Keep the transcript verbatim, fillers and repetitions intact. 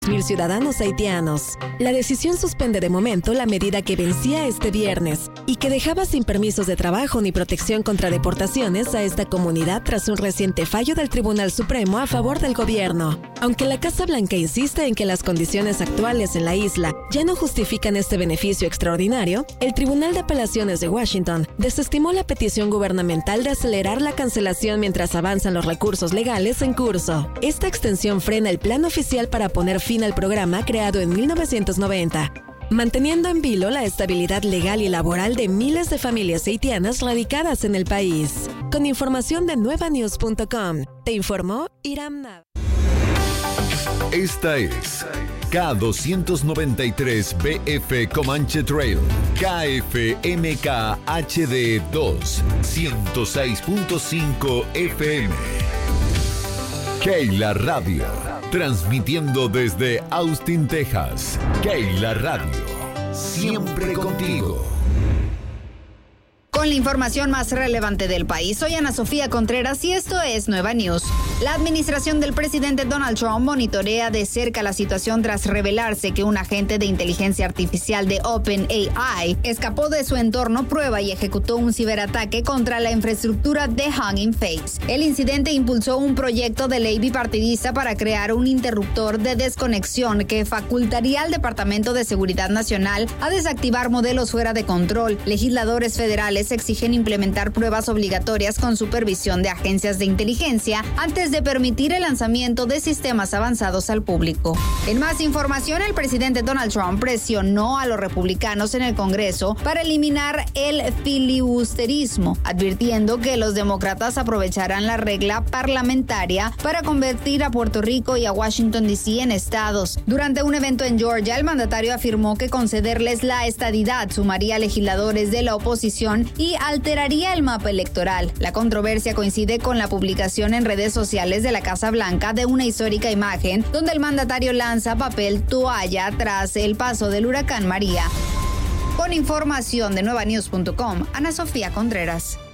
mil ciudadanos haitianos. La decisión suspende de momento la medida que vencía este viernes y que dejaba sin permisos de trabajo ni protección contra deportaciones a esta comunidad tras un reciente fallo del Tribunal Supremo a favor del gobierno. Aunque la Casa Blanca insiste en que las condiciones actuales en la isla ya no justifican este beneficio extraordinario, el Tribunal de Apelaciones de Washington desestimó la petición gubernamental de acelerar la cancelación mientras avanzan los recursos legales en curso. Esta extensión frena el plan oficial para poner fin al programa creado en mil novecientos noventa, manteniendo en vilo la estabilidad legal y laboral de miles de familias haitianas radicadas en el país. Con información de nueva news punto com, te informó Iram Nav. Esta es K doscientos noventa y tres B F Comanche Trail, K F M K H D dos, ciento seis punto cinco F M. Keila Radio, transmitiendo desde Austin, Texas. Keila Radio, siempre contigo. Con la información más relevante del país, soy Ana Sofía Contreras y esto es Nueva News. La administración del presidente Donald Trump monitorea de cerca la situación tras revelarse que un agente de inteligencia artificial de OpenAI escapó de su entorno prueba y ejecutó un ciberataque contra la infraestructura de Hugging Face. El incidente impulsó un proyecto de ley bipartidista para crear un interruptor de desconexión que facultaría al Departamento de Seguridad Nacional a desactivar modelos fuera de control. Legisladores federales exigen implementar pruebas obligatorias con supervisión de agencias de inteligencia antes de permitir el lanzamiento de sistemas avanzados al público. En más información, el presidente Donald Trump presionó a los republicanos en el Congreso para eliminar el filibusterismo, advirtiendo que los demócratas aprovecharán la regla parlamentaria para convertir a Puerto Rico y a Washington D C en estados. Durante un evento en Georgia, el mandatario afirmó que concederles la estadidad sumaría a legisladores de la oposición y alteraría el mapa electoral. La controversia coincide con la publicación en redes sociales de la Casa Blanca de una histórica imagen donde el mandatario lanza papel toalla tras el paso del huracán María. Con información de nueva news punto com, Ana Sofía Contreras.